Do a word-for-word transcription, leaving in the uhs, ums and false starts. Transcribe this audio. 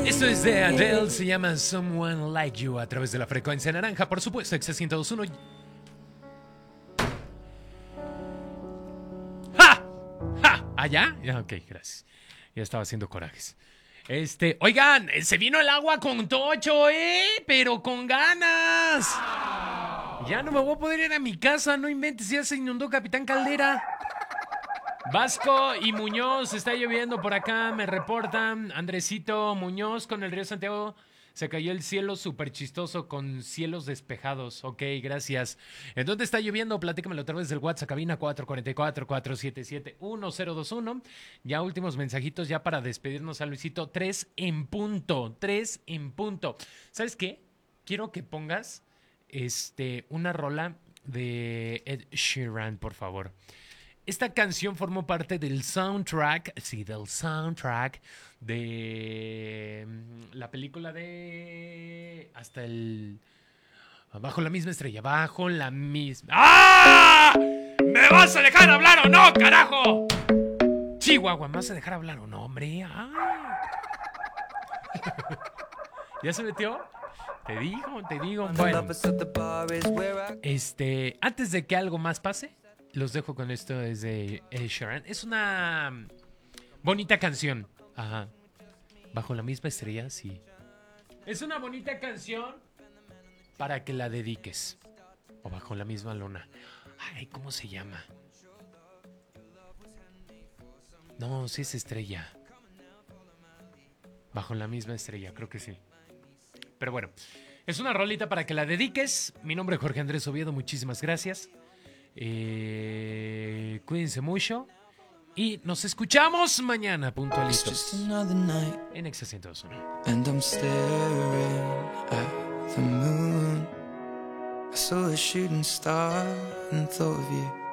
Esto es de Adele, se llama Someone Like You a través de la frecuencia naranja, por supuesto, Exa ciento dos punto uno. ¡Ja! ¡Ja! ¿Allá? Ya, ok, gracias. Ya estaba haciendo corajes. Este, oigan, se vino el agua con tocho, ¿eh? Pero con ganas. Ya no me voy a poder ir a mi casa, no inventes, ya se inundó Capitán Caldera. Vasco y Muñoz, está lloviendo por acá, me reportan. Andresito Muñoz, con el río Santiago se cayó el cielo súper chistoso con cielos despejados. Ok, gracias. ¿En dónde está lloviendo? Platícamelo a través del WhatsApp, cabina cuatro cuatro cuatro, cuatro siete siete, uno cero dos uno. Ya últimos mensajitos ya para despedirnos a Luisito. Tres en punto, tres en punto. ¿Sabes qué? Quiero que pongas este, una rola de Ed Sheeran, por favor. Esta canción formó parte del soundtrack, sí, del soundtrack de la película de hasta el Bajo la misma estrella, bajo la misma. ¡Ah! ¿Me vas a dejar hablar o no, carajo? Chihuahua, ¿me vas a dejar hablar o no, hombre? ¡Ay! ¿Ya se metió? Te digo, te digo. Bueno, este, antes de que algo más pase, los dejo con esto desde Ed Sheeran. Es una bonita canción. Ajá. Bajo la misma estrella, sí. Es una bonita canción para que la dediques. O bajo la misma luna. Ay, ¿cómo se llama? No, sí es estrella. Bajo la misma estrella, creo que sí. Pero bueno, es una rolita para que la dediques. Mi nombre es Jorge Andrés Oviedo, muchísimas gracias. Eh, cuídense mucho y nos escuchamos mañana puntualitos en Exa ciento dos punto uno. And I'm staring at the moon. I saw a shooting star and thought of you.